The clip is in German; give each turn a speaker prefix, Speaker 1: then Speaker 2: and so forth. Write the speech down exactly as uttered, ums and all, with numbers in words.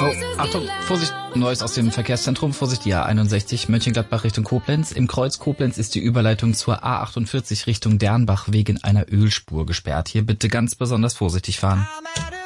Speaker 1: Oh, Achtung, Vorsicht, Neues aus dem Verkehrszentrum, Vorsicht, die A einundsechzig, Mönchengladbach Richtung Koblenz. Im Kreuz Koblenz ist die Überleitung zur A achtundvierzig Richtung Dernbach wegen einer Ölspur gesperrt. Hier bitte ganz besonders vorsichtig fahren.